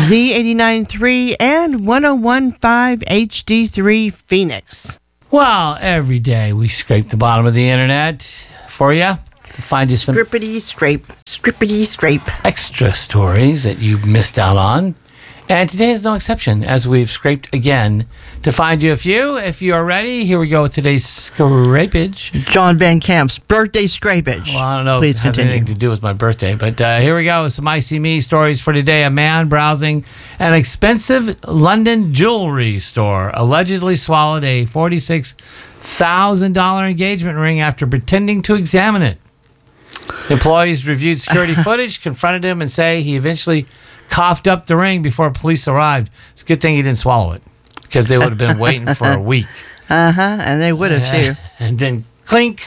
Z89.3 and 101.5 HD3 Phoenix. Well, every day we scrape the bottom of the internet for you to find you some Scrippity scrape. extra stories that you missed out on. And today is no exception, as we've scraped again to find you a few. If you are ready, here we go with today's scrapage. John Van Camp's birthday scrapage. Well, I don't know Please if it has continue. anything to do with my birthday, but here we go with some IC Me stories for today. A man browsing an expensive London jewelry store allegedly swallowed a $46,000 engagement ring after pretending to examine it. Employees reviewed security footage, confronted him, and say he eventually coughed up the ring before police arrived. It's a good thing he didn't swallow it, because they would have been waiting for a week. And they would have too. And then clink.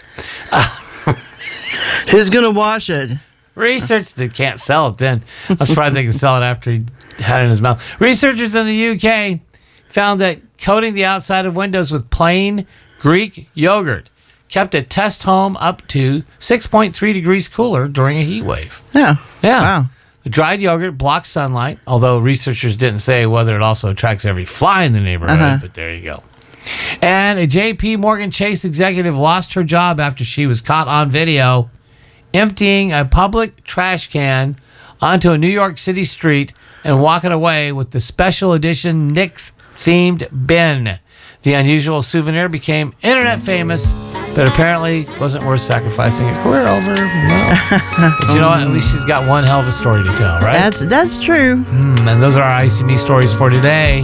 Who's going to wash it? Research, they can't sell it then. I'm surprised they can sell it after he had it in his mouth. Researchers in the UK found that coating the outside of windows with plain Greek yogurt kept a test home up to 6.3 degrees cooler during a heat wave. Yeah. Yeah. Wow. The dried yogurt blocks sunlight, although researchers didn't say whether it also attracts every fly in the neighborhood, but there you go. And a JP Morgan Chase executive lost her job after she was caught on video emptying a public trash can onto a New York City street and walking away with the special edition Knicks themed bin. The unusual souvenir became internet famous, but apparently wasn't worth sacrificing a career over. No. But you know what? At least she's got one hell of a story to tell, right? That's true. And those are our ICME stories for today.